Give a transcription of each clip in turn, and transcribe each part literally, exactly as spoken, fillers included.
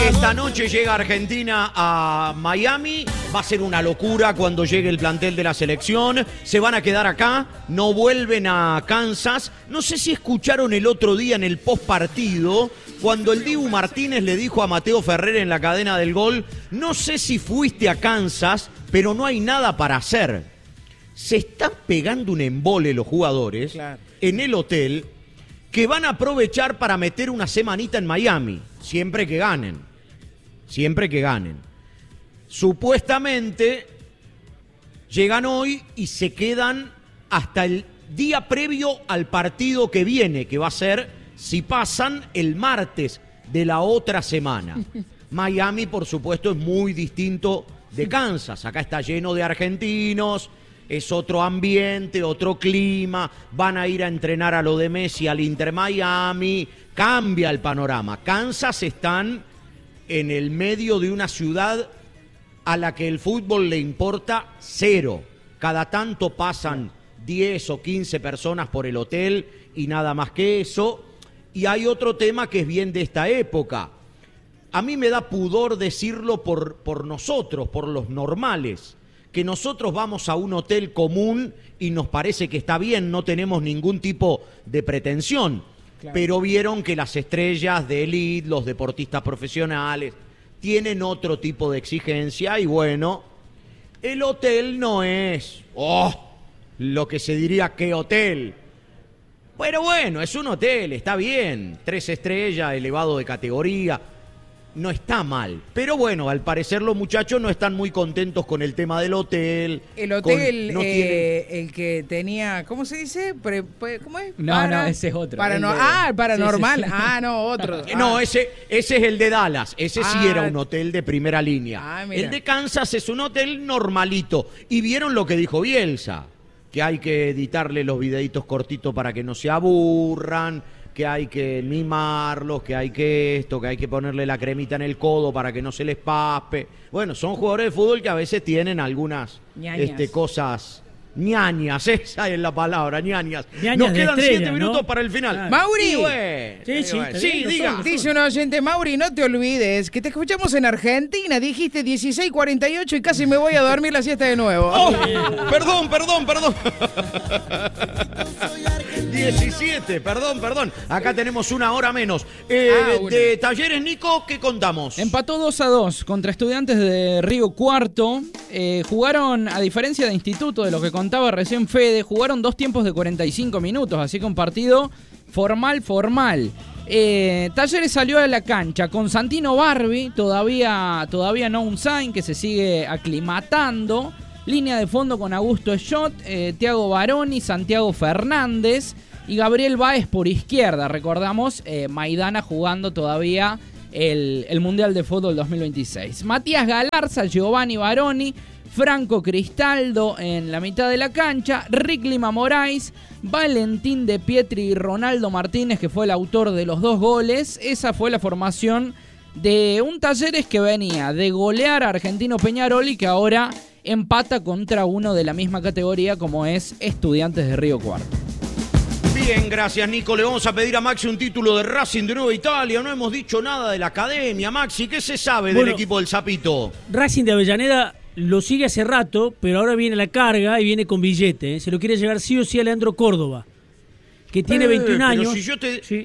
Esta noche llega Argentina a Miami. Va a ser una locura cuando llegue el plantel de la selección. Se van a quedar acá, no vuelven a Kansas. No sé si escucharon el otro día en el post partido, cuando el Dibu Martínez le dijo a Mateo Ferrer en la cadena del gol: no sé si fuiste a Kansas, pero no hay nada para hacer. Se están pegando un embole los jugadores, claro, en el hotel, que van a aprovechar para meter una semanita en Miami, siempre que ganen, siempre que ganen. Supuestamente llegan hoy y se quedan hasta el día previo al partido que viene, que va a ser, si pasan, el martes de la otra semana. Miami, por supuesto, es muy distinto de Kansas. Acá está lleno de argentinos, es otro ambiente, otro clima, van a ir a entrenar a lo de Messi al Inter Miami, cambia el panorama. Kansas están en el medio de una ciudad a la que el fútbol le importa cero. Cada tanto pasan diez o quince personas por el hotel y nada más que eso. Y hay otro tema que es bien de esta época. A mí me da pudor decirlo por, por nosotros, por los normales, que nosotros vamos a un hotel común y nos parece que está bien, no tenemos ningún tipo de pretensión. Claro. Pero vieron que las estrellas de élite, los deportistas profesionales, tienen otro tipo de exigencia y bueno, el hotel no es, oh, lo que se diría qué hotel. Pero bueno, es un hotel, está bien, tres estrellas, elevado de categoría. No está mal, pero bueno, al parecer los muchachos no están muy contentos con el tema del hotel. El hotel, con, no eh, tienen... el que tenía, ¿cómo se dice? Pre, pre, ¿Cómo es? No, Para, no, ese es otro. Parano, de... Ah, el paranormal. Sí, sí, sí. Ah, no, otro. Ah. No, ese, ese es el de Dallas. Ese ah. sí era un hotel de primera línea. Ah, el de Kansas es un hotel normalito. Y vieron lo que dijo Bielsa, que hay que editarle los videitos cortitos para que no se aburran, que hay que mimarlos, que hay que esto, que hay que ponerle la cremita en el codo para que no se les paspe. Bueno, son jugadores de fútbol que a veces tienen algunas este, cosas ñañas, esa es la palabra, ñañas. ñañas Nos quedan estrella, siete minutos, ¿no?, para el final. Ah. Mauri, bueno, sí, sí, bueno. sí diga. Dice un oyente: Mauri, no te olvides que te escuchamos en Argentina, dijiste dieciséis cuarenta y ocho y casi me voy a dormir la siesta de nuevo. Oh, perdón, perdón, perdón. diecisiete, perdón, perdón. Acá tenemos una hora menos. Eh, ah, una. De Talleres, Nico, ¿qué contamos? Empató dos a dos contra Estudiantes de Río Cuarto. Eh, jugaron, a diferencia de Instituto, de lo que contaba recién Fede, jugaron dos tiempos de cuarenta y cinco minutos, así que un partido formal, formal. Eh, Talleres salió a la cancha con Santino Barbi, todavía, todavía no un sign, que se sigue aclimatando. Línea de fondo con Augusto Schott, eh, Thiago Baroni, Santiago Fernández y Gabriel Báez por izquierda. Recordamos, eh, Maidana jugando todavía el, el Mundial de Fútbol dos mil veintiséis. Matías Galarza, Giovanni Baroni, Franco Cristaldo en la mitad de la cancha, Rick Lima Moraes, Valentín De Pietri y Ronaldo Martínez, que fue el autor de los dos goles. Esa fue la formación de un Talleres que venía de golear a Argentino Peñarol y que ahora empata contra uno de la misma categoría como es Estudiantes de Río Cuarto. Bien, gracias, Nico. Le vamos a pedir a Maxi un título de Racing de Nueva Italia. No hemos dicho nada de la academia. Maxi, ¿qué se sabe bueno, del equipo del Sapito? Racing de Avellaneda lo sigue hace rato, pero ahora viene la carga y viene con billete. ¿eh? Se lo quiere llevar sí o sí a Leandro Córdoba, que tiene eh, veintiún años. Pero si yo te... Sí.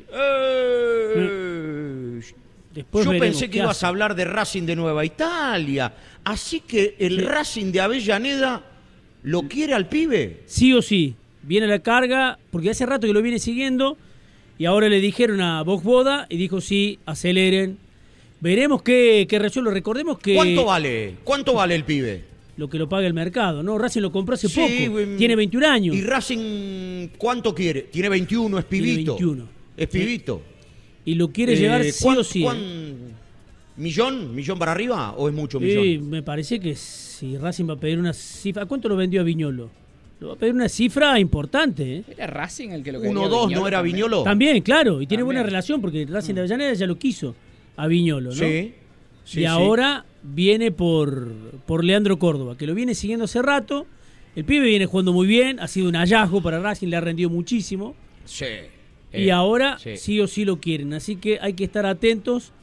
Eh... Después yo pensé que ibas hace. a hablar de Racing de Nueva Italia. Así que el sí. Racing de Avellaneda lo quiere al pibe. Sí o sí. Viene la carga, porque hace rato que lo viene siguiendo, y ahora le dijeron a Boda y dijo sí, aceleren. Veremos qué, qué resuelve. Recordemos que... ¿Cuánto vale? ¿Cuánto vale el pibe? Lo que lo paga el mercado, ¿no? Racing lo compró hace sí, poco. Um, Tiene veintiún años. ¿Y Racing cuánto quiere? Tiene veintiuno, es pibito. Tiene veintiuno. Es pibito. Y lo quiere eh, llevar sí o sí. ¿cuán, ¿Millón? ¿Millón para arriba? ¿O es mucho millón? Sí, me parece que si Racing va a pedir una cifra... ¿A cuánto lo vendió a Viñolo? Lo va a pedir una cifra importante, ¿eh? ¿Era Racing el que lo quería? uno dos, ¿no era Viñolo? También, claro. Y tiene también buena relación porque Racing de Avellaneda ya lo quiso a Viñolo, ¿no? Sí. sí y sí. ahora viene por, por Leandro Córdoba, que lo viene siguiendo hace rato. El pibe viene jugando muy bien, ha sido un hallazgo para Racing, le ha rendido muchísimo. Sí. Y eh, ahora sí. sí o sí lo quieren. Así que hay que estar atentos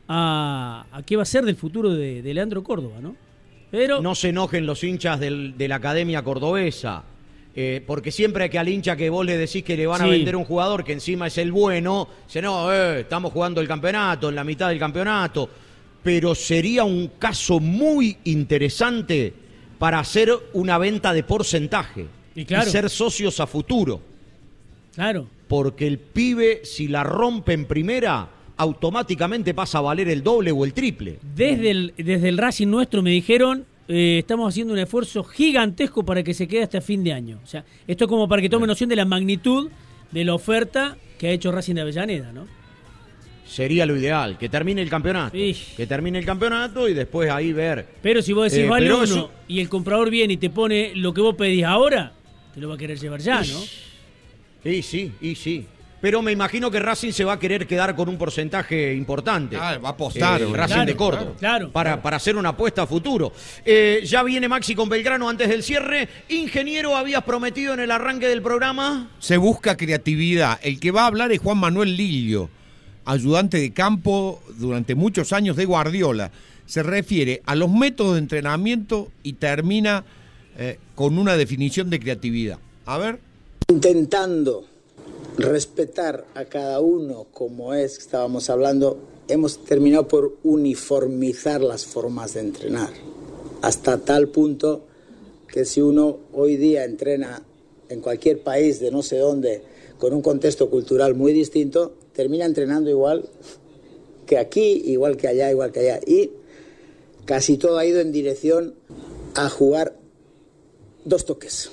a, a qué va a ser del futuro de, de Leandro Córdoba, ¿no? Pero no se enojen los hinchas del, de la Academia Cordobesa, eh, porque siempre que al hincha que vos le decís que le van Sí. a vender un jugador que encima es el bueno, dice, no, eh, estamos jugando el campeonato, en la mitad del campeonato, pero sería un caso muy interesante para hacer una venta de porcentaje Y claro. ser socios a futuro, claro, porque el pibe, si la rompe en primera, automáticamente pasa a valer el doble o el triple. desde el, desde el Racing nuestro me dijeron, eh, estamos haciendo un esfuerzo gigantesco para que se quede hasta fin de año. O sea, esto es como para que tome noción de la magnitud de la oferta que ha hecho Racing de Avellaneda, ¿no? Sería lo ideal, que termine el campeonato. Ish. Que termine el campeonato y después ahí ver. Pero si vos decís, Eh, vale pero uno, eso- y el comprador viene y te pone lo que vos pedís ahora, te lo va a querer llevar ya, ¿no? Y sí, y sí. Pero me imagino que Racing se va a querer quedar con un porcentaje importante. Ah, va a apostar, Eh, el obvio. Racing Claro, de Córdoba. claro, claro. Para, para hacer una apuesta a futuro. Eh, ya viene Maxi con Belgrano antes del cierre. Ingeniero, habías prometido en el arranque del programa. Se busca creatividad. El que va a hablar es Juan Manuel Lillo, ayudante de campo durante muchos años de Guardiola. Se refiere a los métodos de entrenamiento y termina eh, con una definición de creatividad. A ver. Intentando respetar a cada uno como es, que estábamos hablando, hemos terminado por uniformizar las formas de entrenar. Hasta tal punto que si uno hoy día entrena en cualquier país de no sé dónde, con un contexto cultural muy distinto, termina entrenando igual que aquí, igual que allá, igual que allá. Y casi todo ha ido en dirección a jugar dos toques.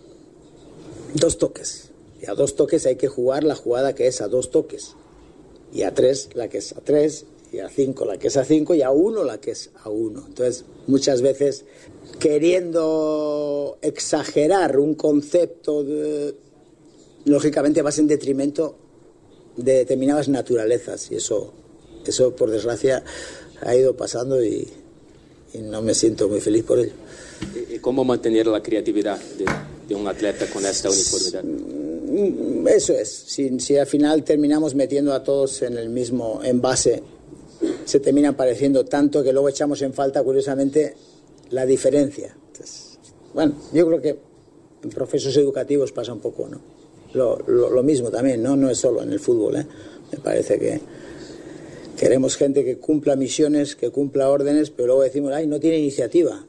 Dos toques. Y a dos toques hay que jugar la jugada que es a dos toques. Y a tres la que es a tres. Y a cinco la que es a cinco. Y a uno la que es a uno. Entonces, muchas veces, queriendo exagerar un concepto, de, lógicamente vas en detrimento de determinadas naturalezas. Y eso, eso por desgracia, ha ido pasando y, y no me siento muy feliz por ello. ¿Y cómo mantener la creatividad de, de un atleta con esta uniformidad? Eso es, si, si al final terminamos metiendo a todos en el mismo envase, se terminan pareciendo tanto que luego echamos en falta, curiosamente, la diferencia. Entonces, bueno, yo creo que en procesos educativos pasa un poco, ¿no? Lo, lo, lo mismo también, ¿no? No es solo en el fútbol, ¿eh? Me parece que queremos gente que cumpla misiones, que cumpla órdenes, pero luego decimos, ay, no tiene iniciativa.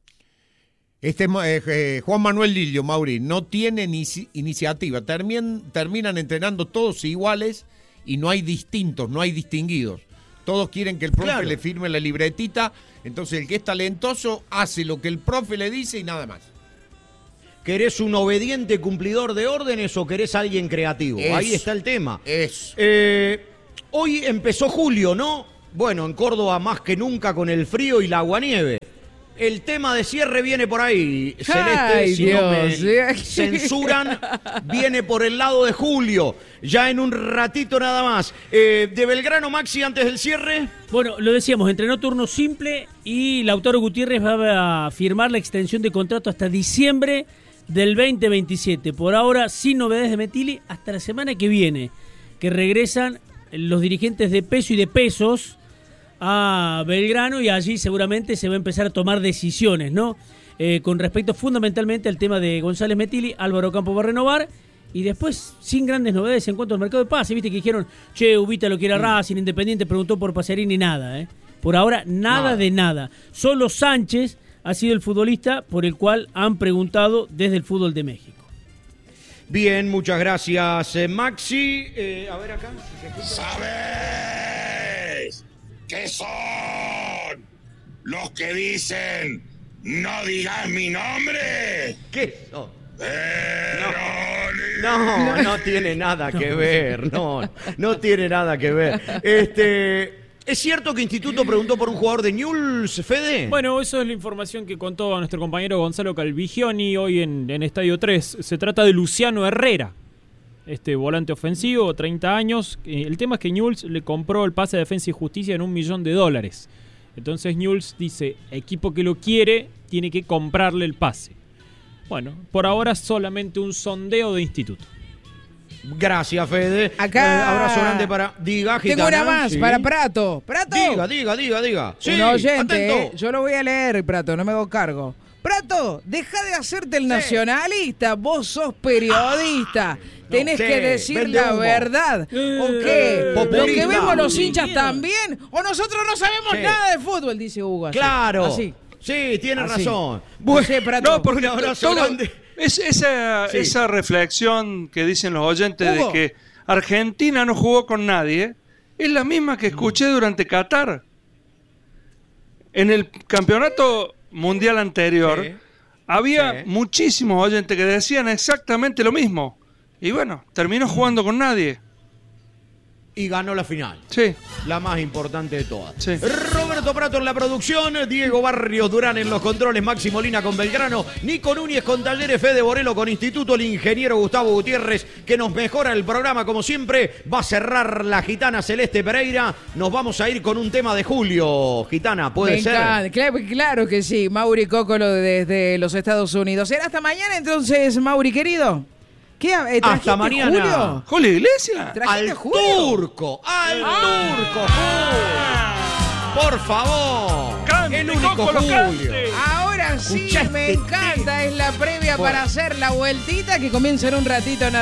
Este eh, eh, Juan Manuel Lillo, Mauri, no tiene ni iniciativa. Termin, terminan entrenando todos iguales y no hay distintos, no hay distinguidos. Todos quieren que el profe Claro. le firme la libretita. Entonces el que es talentoso hace lo que el profe le dice y nada más. ¿Querés un obediente cumplidor de órdenes o querés alguien creativo? Eso. Ahí está el tema. Eso. Eh, hoy empezó julio, ¿no? Bueno, en Córdoba más que nunca con el frío y la aguanieve. El tema de cierre viene por ahí, Celeste, Ay, si no me Dios, eh. censuran, viene por el lado de julio, ya en un ratito nada más. Eh, de Belgrano, Maxi, antes del cierre. Bueno, lo decíamos, entrenó turno simple y Lautaro Gutiérrez va a firmar la extensión de contrato hasta diciembre del veinte veintisiete. Por ahora, sin novedades de Metilli, hasta la semana que viene, que regresan los dirigentes de peso y de pesos a Belgrano y allí seguramente se va a empezar a tomar decisiones, ¿no? Eh, con respecto fundamentalmente al tema de González Metilli, Álvaro Campos va a renovar y después, sin grandes novedades en cuanto al mercado de pase, viste que dijeron, che, Ubita lo quiere a Racing, Independiente preguntó por Pacerini, nada, ¿eh? Por ahora, nada, Nada. de nada. Solo Sánchez ha sido el futbolista por el cual han preguntado desde el fútbol de México. Bien, muchas gracias, eh, Maxi. Eh, a ver acá. si se escucha. ¿Sabes qué son los que dicen no digas mi nombre? ¿Qué son? Verónica. No, no tiene nada que ver, no, no tiene nada que ver. Este, ¿es cierto que Instituto preguntó por un jugador de Newell's, Fede? Bueno, eso es la información que contó nuestro compañero Gonzalo Calvigioni hoy en, en Estadio tres. Se trata de Luciano Herrera, este volante ofensivo, treinta años. El tema es que Newell's le compró el pase de Defensa y Justicia en un millón de dólares. Entonces Newell's dice, equipo que lo quiere, tiene que comprarle el pase. Bueno, por ahora solamente un sondeo de Instituto. Gracias, Fede. Acá. Eh, abrazo grande para. Diga, Gitana. Tengo una más Sí. para Prato. Prato. Diga, diga, diga, diga. Sí, Un oyente, atento. eh, yo lo voy a leer, Prato, no me hago cargo. Prato, deja de hacerte el nacionalista, vos sos periodista. Tenés sí, que decir vende la humo. verdad. ¿O qué? ¿Lo que populista. vemos los hinchas también? ¿O nosotros no sabemos Sí. nada de fútbol? Dice Hugo. así. Claro. Así. Sí, tiene Así. razón. Bueno, sí, Prato. No, porque Un abrazo todo- grande. es esa, Sí. esa reflexión que dicen los oyentes Hugo. de que Argentina no jugó con nadie es la misma que escuché durante Qatar. En el campeonato mundial anterior Sí. había Sí. muchísimos oyentes que decían exactamente lo mismo. Y bueno, terminó jugando con nadie. Y ganó la final. Sí. La más importante de todas. Sí. Roberto Prato en la producción, Diego Barrios Durán en los controles, Maxi Molina con Belgrano, Nico Núñez con Talleres, Fede Borelo con Instituto, el ingeniero Gustavo Gutiérrez que nos mejora el programa como siempre. Va a cerrar la gitana Celeste Pereira. Nos vamos a ir con un tema de Julio. Gitana, ¿puede Me ser? encanta. Claro, claro que sí, Mauri Cócolo desde los Estados Unidos. ¿Será hasta mañana entonces, Mauri querido? ¿Qué? Eh, ¿trajiste Hasta mañana. Julio? Julio Iglesias. ¿Trajiste Al Julio? turco, al turco, Julio. Por favor. Cante, el único Cócolo, Julio. cante. Ahora sí, Escuchaste, me encanta. Es la previa Bueno. para hacer la vueltita que comienza en un ratito nada.